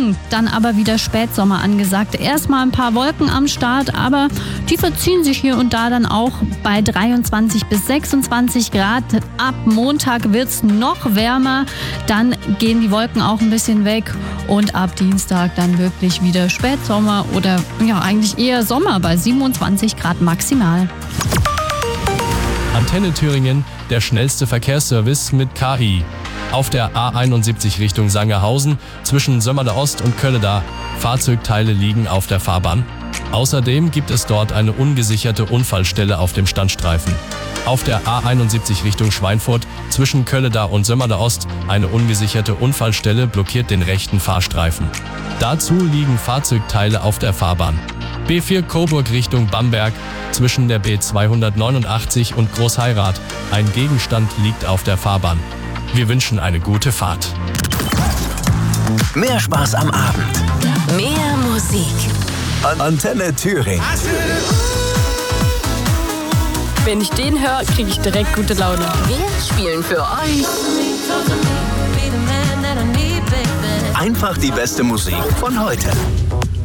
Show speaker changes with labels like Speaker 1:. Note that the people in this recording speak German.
Speaker 1: Morgen dann aber wieder Spätsommer angesagt. Erstmal ein paar Wolken am Start, aber die verziehen sich hier und da dann auch bei 23 bis 26 Grad. Ab Montag wird es noch wärmer, dann gehen die Wolken auch ein bisschen weg und ab Dienstag dann wirklich wieder Spätsommer oder ja eigentlich eher Sommer bei 27 Grad maximal.
Speaker 2: Antenne Thüringen, der schnellste Verkehrsservice mit KI. Auf der A71 Richtung Sangerhausen zwischen Sömmerda Ost und Kölleda. Fahrzeugteile liegen auf der Fahrbahn. Außerdem gibt es dort eine ungesicherte Unfallstelle auf dem Standstreifen. Auf der A71 Richtung Schweinfurt zwischen Kölleda und Sömmerda Ost eine ungesicherte Unfallstelle blockiert den rechten Fahrstreifen. Dazu liegen Fahrzeugteile auf der Fahrbahn. B4 Coburg Richtung Bamberg zwischen der B289 und Großheirat. Ein Gegenstand liegt auf der Fahrbahn. Wir wünschen eine gute Fahrt.
Speaker 3: Mehr Spaß am Abend.
Speaker 4: Mehr Musik.
Speaker 3: Antenne Thüringen.
Speaker 5: Wenn ich den höre, kriege ich direkt gute Laune.
Speaker 4: Wir spielen für euch
Speaker 3: Einfach die beste Musik von heute.